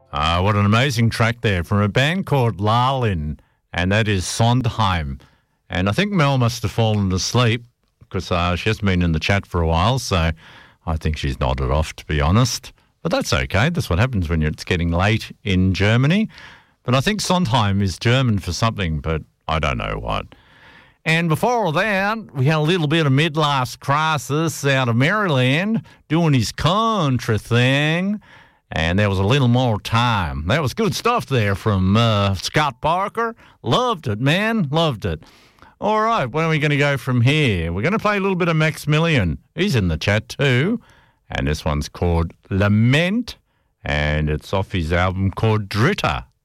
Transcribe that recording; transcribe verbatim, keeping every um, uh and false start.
Uh, what an amazing track there from a band called Lalin, and that is Sondheim. And I think Mel must have fallen asleep because uh, she hasn't been in the chat for a while, so I think she's nodded off, to be honest. But that's okay. That's what happens when it's getting late in Germany. But I think Sondheim is German for something, but I don't know what. And before all that, we had a little bit of Midlife Crisis out of Maryland doing his country thing. And there was a little more time. That was good stuff there from uh, Scott Parker. Loved it, man. Loved it. All right, where are we going to go from here? We're going to play a little bit of Maximilian. He's in the chat too. And this one's called Lament. And it's off his album called Dritter.